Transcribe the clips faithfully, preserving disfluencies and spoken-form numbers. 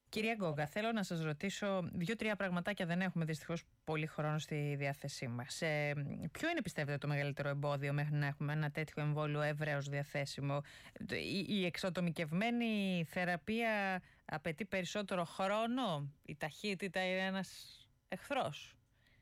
Κυρία Γκόγκα, θέλω να σας ρωτήσω δύο-τρία πραγματάκια, δεν έχουμε δυστυχώς πολύ χρόνο στη διάθεσή μας. Ε, ποιο είναι, πιστεύετε, το μεγαλύτερο εμπόδιο μέχρι να έχουμε ένα τέτοιο εμβόλιο ευρέως διαθέσιμο? Η, η εξατομικευμένη θεραπεία απαιτεί περισσότερο χρόνο? Η ταχύτητα είναι ένας εχθρός?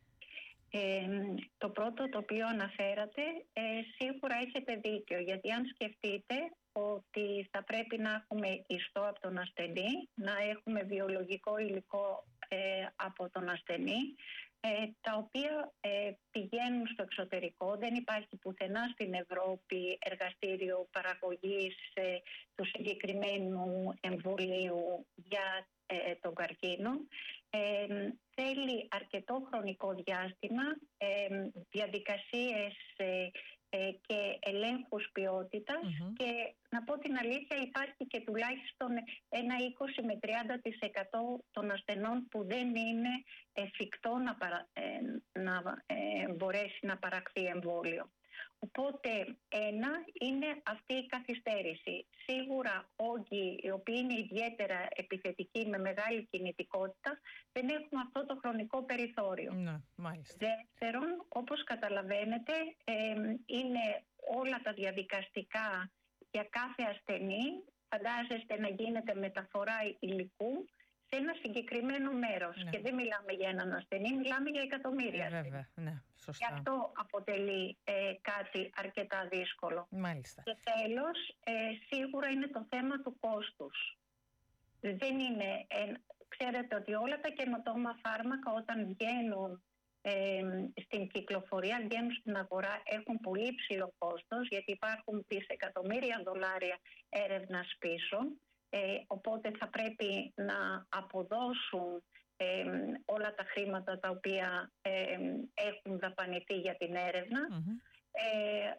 Ε, το πρώτο το οποίο αναφέρατε, ε, σίγουρα έχετε δίκιο, γιατί αν σκεφτείτε ότι θα πρέπει να έχουμε ιστό από τον ασθενή, να έχουμε βιολογικό υλικό ε, από τον ασθενή, ε, τα οποία ε, πηγαίνουν στο εξωτερικό. Δεν υπάρχει πουθενά στην Ευρώπη εργαστήριο παραγωγής ε, του συγκεκριμένου εμβολίου για ε, τον καρκίνο. Ε, θέλει αρκετό χρονικό διάστημα, ε, διαδικασίες ε, ε, και ελέγχους ποιότητας, mm-hmm. και να πω την αλήθεια, υπάρχει και τουλάχιστον ένα είκοσι με τριάντα τοις εκατό των ασθενών που δεν είναι εφικτό να, παρα, ε, να ε, μπορέσει να παραχθεί εμβόλιο. Οπότε ένα είναι αυτή η καθυστέρηση. Σίγουρα όγκοι οι οποίοι είναι ιδιαίτερα επιθετικοί με μεγάλη κινητικότητα δεν έχουν αυτό το χρονικό περιθώριο. Ναι, μάλιστα. Δεύτερον, όπως καταλαβαίνετε, ε, είναι όλα τα διαδικαστικά για κάθε ασθενή. Φαντάζεστε να γίνεται μεταφορά υλικού σε ένα συγκεκριμένο μέρος. Ναι. Και δεν μιλάμε για έναν ασθενή, μιλάμε για εκατομμύρια. Ε, βέβαια, ναι, σωστά. Και αυτό αποτελεί ε, κάτι αρκετά δύσκολο. Μάλιστα. Και τέλος, ε, σίγουρα είναι το θέμα του κόστους. Δεν είναι, ε, ξέρετε ότι όλα τα καινοτόμα φάρμακα όταν βγαίνουν ε, στην κυκλοφορία, βγαίνουν στην αγορά, έχουν πολύ ψηλό κόστος, γιατί υπάρχουν δισεκατομμύρια δολάρια έρευνας πίσω. Ε, οπότε θα πρέπει να αποδώσουν ε, όλα τα χρήματα τα οποία ε, έχουν δαπανηθεί για την έρευνα. Mm-hmm. Ε,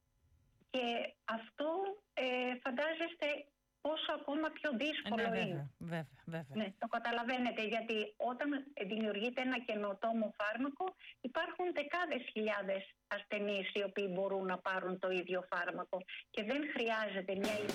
και αυτό ε, φαντάζεστε πόσο ακόμα πιο δύσκολο ε, ναι, είναι. Βέβαια, βέβαια, βέβαια. Ναι, το καταλαβαίνετε, γιατί όταν δημιουργείται ένα καινοτόμο φάρμακο υπάρχουν δεκάδες χιλιάδες ασθενείς οι οποίοι μπορούν να πάρουν το ίδιο φάρμακο και δεν χρειάζεται μια